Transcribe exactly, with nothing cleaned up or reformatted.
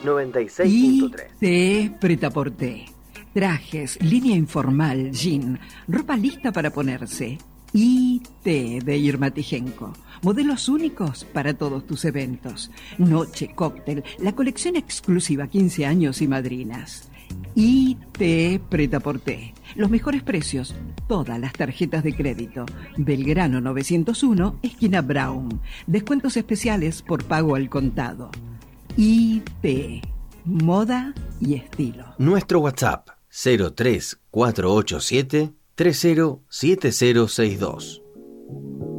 noventa y seis punto tres. I T Pretaporté. Trajes, línea informal, jean, ropa lista para ponerse. I T de Irma Tijenko. Modelos únicos para todos tus eventos. Noche, cóctel, la colección exclusiva quince años y madrinas. I T Pretaporté. Los mejores precios, todas las tarjetas de crédito. Belgrano novecientos uno, esquina Brown. Descuentos especiales por pago al contado. I T, moda y estilo. Nuestro WhatsApp cero tres cuatro ocho siete tres cero siete cero seis dos.